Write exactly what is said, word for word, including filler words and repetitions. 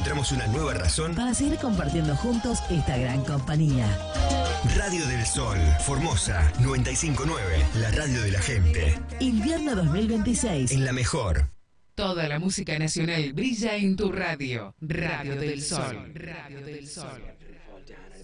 encontramos una nueva razón para seguir compartiendo juntos esta gran compañía. Radio del Sol, Formosa noventa y cinco punto nueve, la radio de la gente. Invierno dos mil veintiséis. En la mejor. Toda la música nacional brilla en tu radio. Radio del Sol. Radio del Sol.